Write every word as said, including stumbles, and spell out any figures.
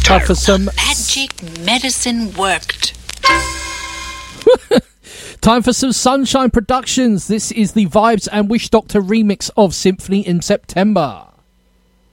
Time for some magic medicine worked. Time for some Sunshine Productions. This is the Vibes and Wish Doctor remix of Symphony in September.